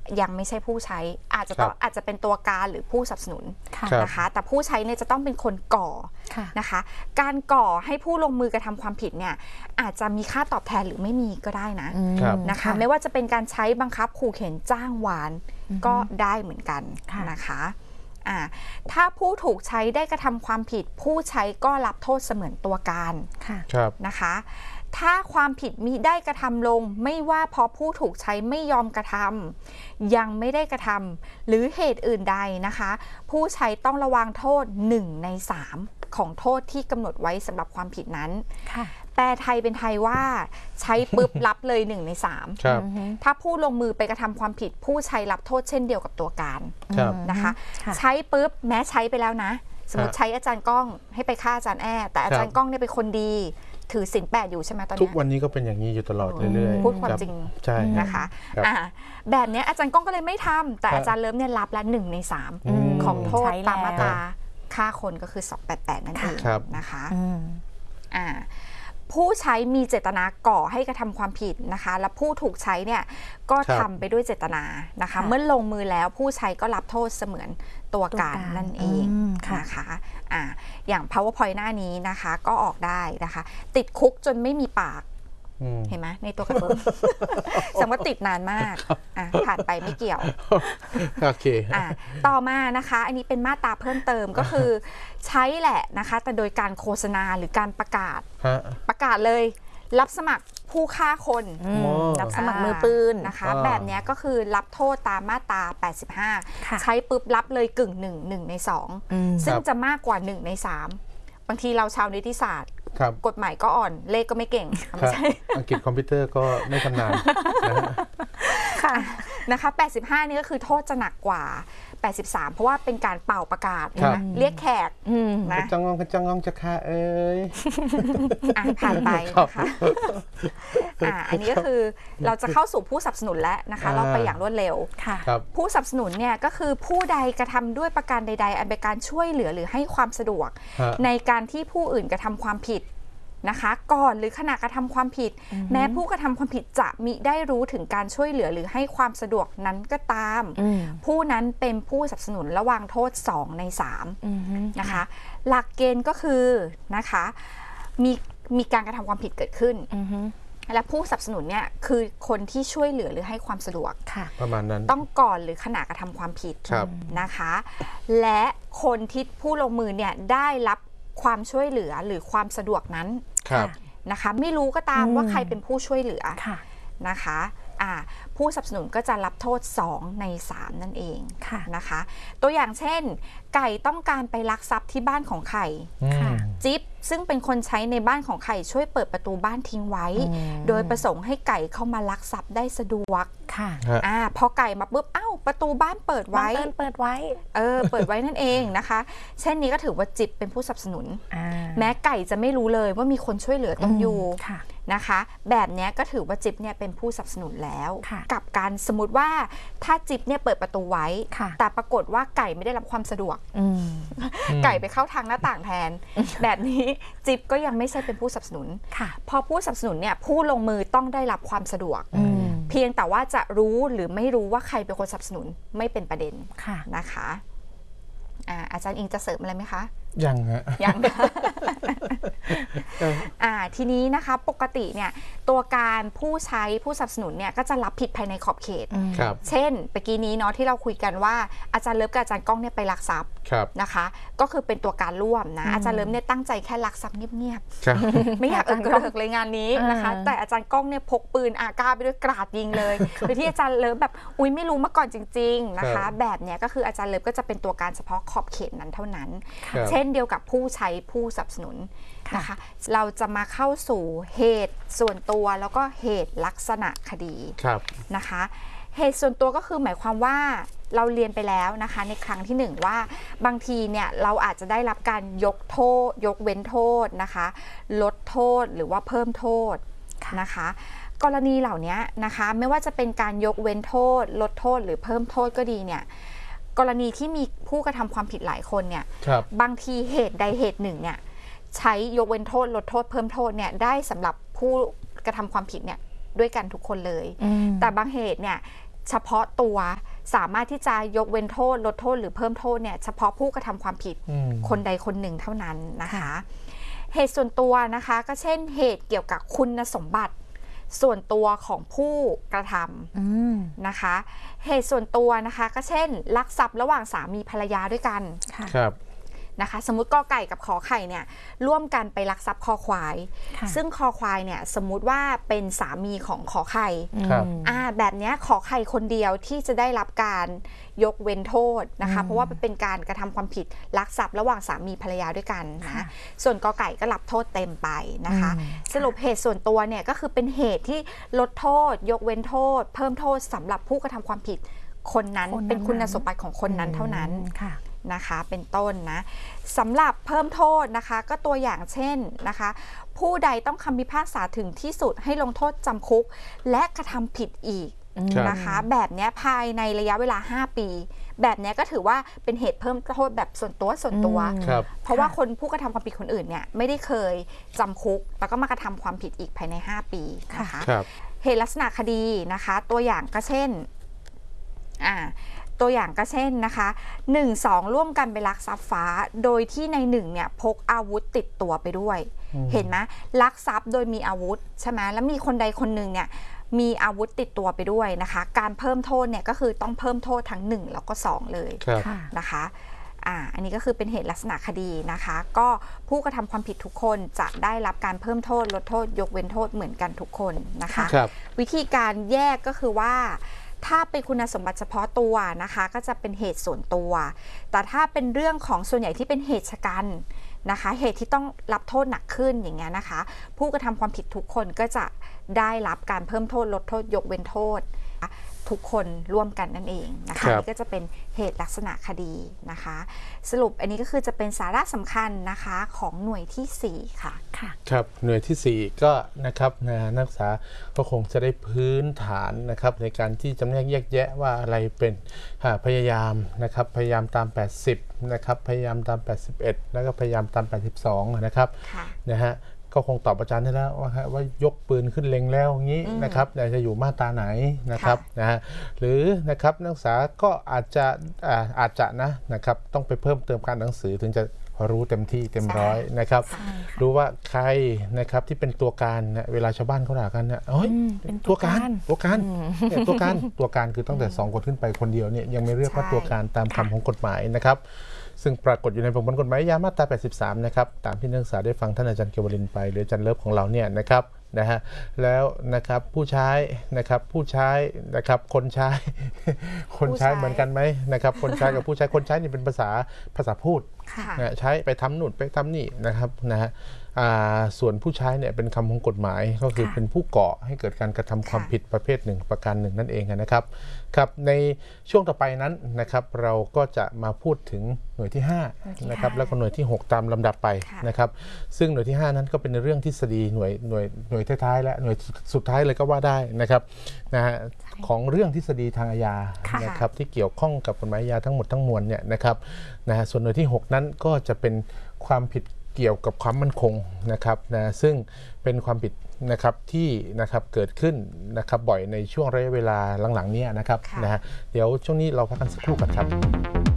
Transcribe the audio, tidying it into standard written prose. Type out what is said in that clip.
ยังไม่ใช่ผู้ใช้อาจจะเป็นตัวการหรือผู้สนับสนุนนะคะแต่ผู้ใช้เนี่ยจะต้องเป็นคนก่อนะคะการก่อให้ผู้ลงมือกระทำความผิดเนี่ยอาจจะมีค่าตอบแทนหรือไม่มีก็ได้นะคะไม่ว่าจะเป็นการใช้บังคับขู่เข็นจ้างวานก็ได้เหมือนกันนะคะถ้าผู้ถูกใช้ได้กระทำความผิดผู้ใช้ก็รับโทษเสมือนตัวการนะคะถ้าความผิดมิได้กระทำลงไม่ว่าเพราะผู้ถูกใช้ไม่ยอมกระทำยังไม่ได้กระทำหรือเหตุอื่นใดนะคะผู้ใช้ต้องระวังโทษ1 ใน 3ของโทษที่กำหนดไว้สำหรับความผิดนั้นแปลไทยเป็นไทยว่าใช้ปุ๊บรับเลย1 ใน 3ถ้าผู้ลงมือไปกระทำความผิดผู้ใช้รับโทษเช่นเดียวกับตัวการนะคะใช้ปุ๊บแม้ใช้ไปแล้วนะสมมติใช้อาจารย์ก้องให้ไปฆ่าอาจารย์แอ้แต่อาจารย์ก้องเนี่ยเป็นคนดีถือศีล 8อยู่ใช่ไหมตอนนี้ทุกวันนี้ก็เป็นอย่างนี้อยู่ตลอดเรื่อยๆพูดความจริงนะคะแบบนี้อาจารย์ก้องก็เลยไม่ทำแต่อาจารย์เลิฟเนี่ยรับละ1 ใน 3ของโทษตามมาตราฆ่าคนก็คือ288นั่นเองนะคะผู้ใช้มีเจตนาก่อให้กระทำความผิดนะคะและผู้ถูกใช้เนี่ยก็ทำไปด้วยเจตนานะคะเมื่อลงมือแล้วผู้ใช้ก็รับโทษเสมือนตัวการนั่นเองนะคะอย่าง PowerPoint หน้านี้นะคะก็ออกได้นะคะติดคุกจนไม่มีปากเห็นไหมในตัวการ์ตูนสมมติติดนานมากผ่านไปไม่เกี่ยวโอเคต่อมานะคะอันนี้เป็นมาตราเพิ่มเติมก็คือใช้แหละนะคะแต่โดยการโฆษณาหรือการประกาศเลยรับสมัครผู้ฆ่าคนรับสมัครมือปืนนะคะแบบนี้ก็คือรับโทษตามมาตรา85ใช้ปุ๊บรับเลย1 ใน 2ซึ่งจะมากกว่า1 ใน 3บางทีเราชาวนิติศาสตร์กฎหมายก็อ่อนเลขก็ไม่เก่งไม่ใช่อังกฤษคอมพิวเตอร์ก็ไม่ชำนาญค่ะนะคะ85นี่ก็คือโทษจะหนักกว่า83เพราะว่าเป็นการเป่าประกาศนะเรียกแขกนะจังงองจะฆ่าเอ้ยผ่านไปนะคะอันนี้ก็คือเราจะเข้าสู่ผู้สนับสนุนแล้วนะคะเราไปอย่างรวดเร็วผู้สนับสนุนเนี่ยก็คือผู้ใดกระทำด้วยประการใดๆอันเป็นการช่วยเหลือหรือให้ความสะดวกในการที่ผู้อื่นกระทำความผิดนะคะก่อนหรือขณะกระทำความผิดแม้ผู้กระทำความผิดจะมิได้รู้ถึงการช่วยเหลือหรือให้ความสะดวกนั้นก็ตามผู้นั้นเป็นผู้สนับสนุนระวางโทษ2 ใน 3นะคะหลักเกณฑ์ก็คือนะคะมีการกระทำความผิดเกิดขึ้นและผู้สนับสนุนเนี่ยคือคนที่ช่วยเหลือหรือให้ความสะดวกประมาณนั้นต้องก่อนหรือขณะกระทำความผิดนะคะและคนที่ผู้ลงมือเนี่ยได้รับความช่วยเหลือหรือความสะดวกนั้นนะคะไม่รู้ก็ตามว่าใครเป็นผู้ช่วยเหลือนะคะผู้สนับสนุนก็จะรับโทษ2 ใน 3นั่นเองนะคะตัวอย่างเช่นไก่ต้องการไปลักทรัพย์ที่บ้านของไข่จิ๊บซึ่งเป็นคนใช้ในบ้านของไข่ช่วยเปิดประตูบ้านทิ้งไว้โดยประสงค์ให้ไก่เข้ามาลักทรัพย์ได้สะดวกพอไก่มาปุ๊บประตูบ้านเปิดไว้เปิดไว้นั่นเองนะคะเช่นนี้ก็ถือว่าจิ๊บเป็นผู้สนับสนุนแม้ไก่จะไม่รู้เลยว่ามีคนช่วยเหลือต้องอยู่นะคะแบบนี้ก็ถือว่าจิ๊บเนี่ยเป็นผู้สนับสนุนแล้วกับการสมมติว่าถ้าจิ๊บเนี่ยเปิดประตูไว้แต่ปรากฏว่าไก่ไม่ได้รับความสะดวกไก่ไปเข้าทางหน้าต่างแทนแบบนี้จิ๊บก็ยังไม่ใช่เป็นผู้สนับสนุนพอผู้สนับสนุนเนี่ยผู้ลงมือต้องได้รับความสะดวกเพียงแต่ว่าจะรู้หรือไม่รู้ว่าใครเป็นคนสนับสนุนไม่เป็นประเด็นนะคะอาจารย์อิงจะเสริมอะไรไหมคะยังฮะยังทีนี้นะคะปกติเนี่ยตัวการผู้ใช้ผู้สนับสนุนเนี่ยก็จะรับผิดภายในขอบเขตเช่นเมื่อกี้นี้เนาะที่เราคุยกันว่าอาจารย์เลิฟกับอาจารย์ก้องเนี่ยไปลักทรัพย์นะคะก็คือเป็นตัวการร่วมนะอาจารย์เลิฟเนี่ยตั้งใจแค่ลักทรัพย์เงียบๆไม่อยากเกิดเลยงานนี้นะคะแต่อาจารย์ก้องเนี่ยพกปืนAKไปด้วยกราดยิงเลยโดยที่อาจารย์เลิฟแบบอุ้ยไม่รู้มาก่อนจริงๆนะคะแบบเนี้ยก็คืออาจารย์เลิฟก็จะเป็นตัวการเฉพาะขอบเขตนั้นเท่านั้นเช่นเดียวกับผู้ใช้ผู้สนับสนุนนะคะเราจะมาเข้าสู่เหตุส่วนตัวแล้วก็เหตุลักษณะคดีนะคะเหตุส่วนตัวก็คือหมายความว่าเราเรียนไปแล้วนะคะในครั้งที่1ว่าบางทีเนี่ยเราอาจจะได้รับการยกเว้นโทษนะคะลดโทษหรือว่าเพิ่มโทษนะคะกรณีเหล่านี้นะคะไม่ว่าจะเป็นการยกเว้นโทษลดโทษหรือเพิ่มโทษก็ดีเนี่ยกรณีที่มีผู้กระทำความผิดหลายคนเนี่ยบางทีเหตุใดเหตุหนึ่งเนี่ยใช้ยกเว้นโทษลดโทษเพิ่มโทษเนี่ยได้สำหรับผู้กระทำความผิดเนี่ยด้วยกันทุกคนเลยแต่บางเหตุเนี่ยเฉพาะตัวสามารถที่จะยกเว้นโทษลดโทษหรือเพิ่มโทษเนี่ยเฉพาะผู้กระทำความผิดคนใดคนหนึ่งเท่านั้นนะคะเหตุส่วนตัวนะคะก็เช่นเหตุเกี่ยวกับคุณสมบัติส่วนตัวของผู้กระทำนะคะเหตุส่วนตัวนะคะก็เช่นลักทรัพย์ระหว่างสามีภรรยาด้วยกันครับนะคะสมมุติกอไก่กับขอไข่เนี่ยร่วมกันไปลักทรัพย์คอควายซึ่งคอควายเนี่ยสมมุติว่าเป็นสามีของขอไข่แบบนี้ขอไข่คนเดียวที่จะได้รับการยกเว้นโทษนะคะเพราะว่าเป็นการกระทำความผิดลักทรัพย์ระหว่างสามีภรรยาด้วยกันนะส่วนกอไก่ก็รับโทษเต็มไปนะคะสรุปเหตุส่วนตัวเนี่ยก็คือเป็นเหตุที่ลดโทษยกเว้นโทษเพิ่มโทษสำหรับผู้กระทำความผิดคนนั้นเป็นคุณสมบัติของคนนั้นเท่านั้นนะคะเป็นต้นนะสำหรับเพิ่มโทษนะคะก็ตัวอย่างเช่นนะคะผู้ใดต้องคำพิพากษาถึงที่สุดให้ลงโทษจำคุกและกระทำผิดอีกนะคะแบบนี้ภายในระยะเวลา5 ปีแบบนี้ก็ถือว่าเป็นเหตุเพิ่มโทษแบบส่วนตัวเพราะว่าคนผู้กระทำความผิดคนอื่นเนี่ยไม่ได้เคยจำคุกแล้วก็มากระทำความผิดอีกภายใน5 ปีนะคะเหตุลักษณะคดีนะคะตัวอย่างก็เช่นนะคะ 1-2 ร่วมกันไปลักทรัพย์ฟ้าโดยที่ใน1เนี่ยพกอาวุธติดตัวไปด้วยเห็นไหมลักทรัพย์โดยมีอาวุธใช่ไหมแล้วมีคนใดคนหนึ่งเนี่ยมีอาวุธติดตัวไปด้วยนะคะการเพิ่มโทษเนี่ยก็คือต้องเพิ่มโทษทั้ง1แล้วก็2เลยนะคะอันนี้ก็คือเป็นเหตุลักษณะคดีนะคะก็ผู้กระทำความผิดทุกคนจะได้รับการเพิ่มโทษลดโทษยกเว้นโทษเหมือนกันทุกคนนะคะวิธีการแยกก็คือว่าถ้าเป็นคุณสมบัติเฉพาะตัวนะคะก็จะเป็นเหตุส่วนตัวแต่ถ้าเป็นเรื่องของส่วนใหญ่ที่เป็นเหตุชะกันนะคะเหตุที่ต้องรับโทษหนักขึ้นอย่างเงี้ยนะคะผู้กระทำความผิดทุกคนก็จะได้รับการเพิ่มโทษลดโทษยกเว้นโทษทุกคนร่วมกันนั่นเองนะคะนี่ก็จะเป็นเหตุลักษณะคดีนะคะสรุปอันนี้ก็คือจะเป็นสาระสำคัญนะคะของหน่วยที่4ค่ะครับหน่วยที่4ก็นะครับนักศึกษาก็คงจะได้พื้นฐานนะครับในการที่จำแนกแยกแยะว่าอะไรเป็นพยายามนะครับพยายามตาม80นะครับพยายามตาม81แล้วก็พยายามตาม82นะครับนะฮะก็คงตอบอาจารย์ได้แล้วว่ายกปืนขึ้นเล็งแล้วอย่างนี้นะครับจะอยู่มาตราไหนนะครับนะฮะหรือนะครับนักศึกษาก็อาจจะนะครับต้องไปเพิ่มเติมการหนังสือถึงจะรู้เต็มที่เต็มร้อยนะครับรู้ว่าใครนะครับที่เป็นตัวการเวลาชาวบ้านเขาด่ากันเนี่ยตัวการคือตั้งแต่2 คนขึ้นไปคนเดียวเนี่ยยังไม่เรียกว่าตัวการตามคำของกฎหมายนะครับซึ่งปรากฏอยู่ในประมวลกฎหมายอาญามาตรา83นะครับตามที่นักศึกษาได้ฟังท่านอาจารย์เกวรินทร์ไปหรืออาจารย์เลิฟของเราเนี่ยนะครับนะฮะแล้วนะครับผู้ใช้นะครับคนใช้เหมือนกันไหมนะครับคนใช้กับผู้ใช้คนใช้นี่เป็นภาษาพูดใช้ไปทำนู่นไปทำนี่นะครับนะฮะส่วนผู้ใช้เนี่ยเป็นคำของกฎหมายก็คือเป็นผู้ก่อให้เกิดการกระทำความผิดประเภท1ประการ1นั่นเองนะครับครับในช่วงต่อไปนั้นนะครับเราก็จะมาพูดถึงหน่วยที่5นะครับแล้วก็หน่วยที่6ตามลำดับไปนะครับซึ่งหน่วยที่5นั้นก็เป็นเรื่องทฤษฎีหน่วยท้ายๆและหน่วยสุดท้ายเลยก็ว่าได้นะครับนะฮะของเรื่องทฤษฎีทางอาญานะครับที่เกี่ยวข้องกับกฎหมายอาญาทั้งหมดทั้งมวลเนี่ยนะครับนะส่วนหน่วยที่6นั้นก็จะเป็นความผิดเกี่ยวกับความมั่นคงนะครับนะซึ่งเป็นความผิดนะครับที่นะครับเกิดขึ้นนะครับบ่อยในช่วงระยะเวลาหลังๆนี้นะครับนะฮะเดี๋ยวช่วงนี้เราพักกันสักครู่กันครับ